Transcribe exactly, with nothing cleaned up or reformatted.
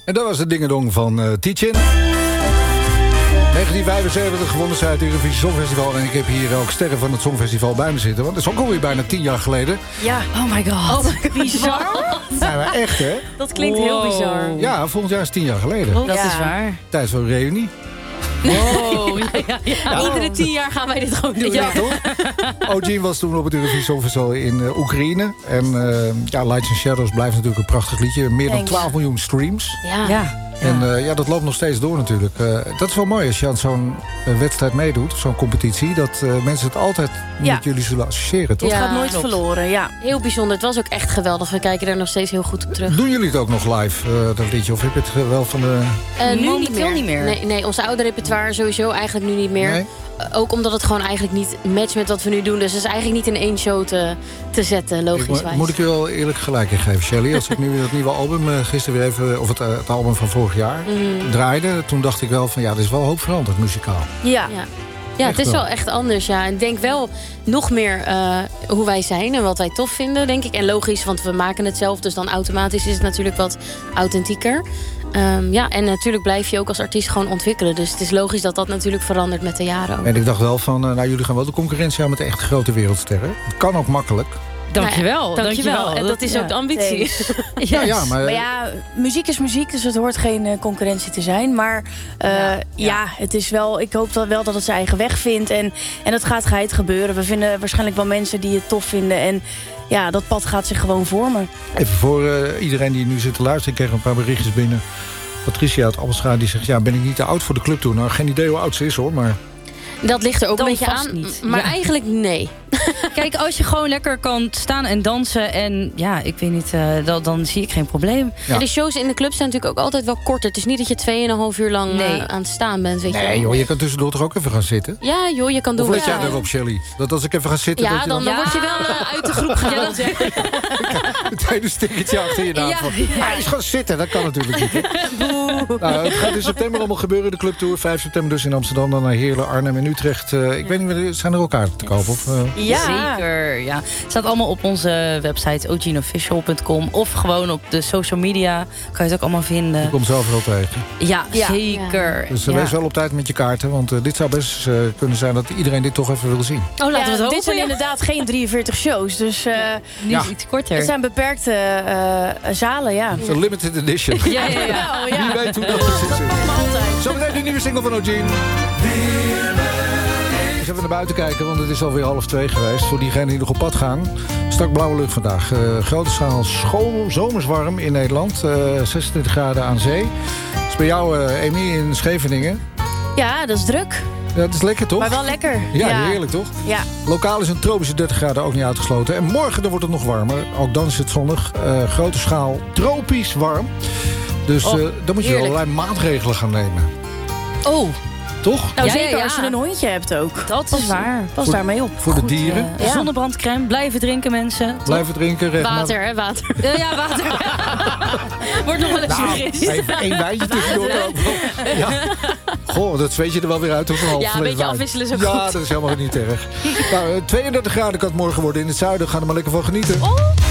En dat was de dingedong van uh, Tietjen. negentien vijfenzeventig gewonnen zij het Eurovisie Songfestival. En ik heb hier ook sterren van het Songfestival bij me zitten. Want dat is ook alweer bijna tien jaar geleden. Ja, oh my god. Oh, bizar. Ja, maar echt, hè? Dat klinkt wow. heel bizar. Ja, volgend jaar is tien jaar geleden. Dat ja. is waar. Tijdens een reunie. Wow. Ja, ja, ja. Ja. Iedere tien jaar gaan wij dit gewoon doen. Ja, toch? Eugene was toen op het Eurovisie Songfestival in uh, Oekraïne. En uh, ja, Lights and Shadows blijft natuurlijk een prachtig liedje. Meer dan twaalf miljoen streams. Ja. ja. En uh, ja, dat loopt nog steeds door natuurlijk. Uh, dat is wel mooi als je aan zo'n uh, wedstrijd meedoet, zo'n competitie. Dat uh, mensen het altijd ja. met jullie zullen associëren, toch? Het ja, gaat nooit klopt. verloren, ja. Heel bijzonder. Het was ook echt geweldig. We kijken er nog steeds heel goed op terug. Doen jullie het ook nog live, uh, dat liedje? Of heb je het wel van de... Uh, nu niet meer. niet meer. Nee, nee, onze oude repertoire sowieso eigenlijk nu niet meer. Nee? Ook omdat het gewoon eigenlijk niet matcht met wat we nu doen. Dus het is eigenlijk niet in één show te, te zetten, logisch wijs. Moet ik je wel eerlijk gelijk in geven, Shelly. Als ik nu weer het nieuwe album, uh, gisteren weer even... of het, uh, het album van vorig jaar, mm. draaide... toen dacht ik wel van, ja, er is wel hoop veranderd muzikaal. Ja, ja. ja het is wel echt anders, ja. En ik denk wel nog meer uh, hoe wij zijn en wat wij tof vinden, denk ik. En logisch, want we maken het zelf. Dus dan automatisch is het natuurlijk wat authentieker. Um, ja, en natuurlijk blijf je ook als artiest gewoon ontwikkelen. Dus het is logisch dat dat natuurlijk verandert met de jaren ook. En ik dacht wel van, uh, nou, jullie gaan wel de concurrentie aan met de echt grote wereldsterren. Het kan ook makkelijk. Dankjewel, nou ja, dankjewel. dankjewel. En dat is ja. ook de ambitie. Yes. ja, ja, maar, maar ja, muziek is muziek, dus het hoort geen uh, concurrentie te zijn. Maar uh, ja, ja. ja, het is wel, ik hoop dat wel dat het zijn eigen weg vindt. En, en dat gaat geheid gebeuren. We vinden waarschijnlijk wel mensen die het tof vinden. En ja, dat pad gaat zich gewoon vormen. Even voor uh, iedereen die nu zit te luisteren. Ik kreeg een paar berichtjes binnen. Patricia uit Appelscha die zegt, ja, ben ik niet te oud voor de club toe? Nou, geen idee hoe oud ze is, hoor, maar... Dat ligt er ook Dan een beetje aan, niet. maar ja. eigenlijk nee. Kijk, als je gewoon lekker kan staan en dansen en ja, ik weet niet, uh, dan, dan zie ik geen probleem. Ja. En de shows in de club zijn natuurlijk ook altijd wel korter. Het is niet dat je tweeënhalf uur lang nee. uh, aan het staan bent, weet nee, je wel. Nee joh, je kan tussendoor toch ook even gaan zitten? Ja joh, je kan doen. Of let ja. jij daarop, Shelly? Dat als ik even ga zitten... Ja, dat je dan, dan, dan ja. word je wel uh, uit de groep gehaald. Ja, het tweede stickertje achter je naam. Ja, van, ja. Hij is gaan zitten, dat kan natuurlijk niet. Nou, het gaat in september allemaal gebeuren, de clubtour. vijf september dus in Amsterdam, dan naar Heerlen, Arnhem en Utrecht. Uh, ik weet niet, zijn er ook kaarten te kopen? Of, uh... Ja, zeker. Ja. Het staat allemaal op onze website eugene official punt com of gewoon op de social media. Kan je het ook allemaal vinden. Je komt zelf wel tegen. Ja, ja. zeker. Dus uh, ja. wees wel op tijd met je kaarten, want uh, dit zou best uh, kunnen zijn dat iedereen dit toch even wil zien. Oh, laten ja, we het hopen. Dit zijn inderdaad geen drieënveertig shows, dus uh, nu ja. is het iets korter. Het zijn beperkte uh, zalen, ja. Het is een limited edition. ja, ja, ja. Wie ja. weet hoe dat precies is. Zo meteen de nieuwe single van Eugene. Eens even naar buiten kijken, want het is alweer half twee geweest. Voor diegenen die nog op pad gaan. Strak blauwe lucht vandaag. Uh, grote schaal schoon, zomerswarm in Nederland. Uh, zesentwintig graden aan zee. Dat is bij jou, uh, Amy, in Scheveningen. Ja, dat is druk. Ja, dat is lekker, toch? Maar wel lekker. Ja, ja. heerlijk, toch? Ja. Lokaal is een tropische dertig graden ook niet uitgesloten. En morgen dan wordt het nog warmer. Ook dan is het zonnig. Uh, grote schaal tropisch warm. Dus oh, uh, dan moet je heerlijk. allerlei maatregelen gaan nemen. Oh. Toch? Nou, ja, zeker ja, ja. als je een hondje hebt ook. Dat is waar. Pas voor, daarmee op. Voor Goed, de dieren. Uh, ja. Zonnebrandcrème, blijven drinken mensen. Blijven drinken. Regelmatig. Water, hè, water. Ja, ja water. Wordt nog wel eens nou, vergist. even één wijntje tussendoor. Ja. Goh, dat zweet je er wel weer uit. Of een half ja, een beetje wijn. afwisselen is ook ja, goed. Ja, dat is helemaal niet erg. Nou, tweeëndertig graden kan het morgen worden in het zuiden. Ga er maar lekker van genieten. Oh.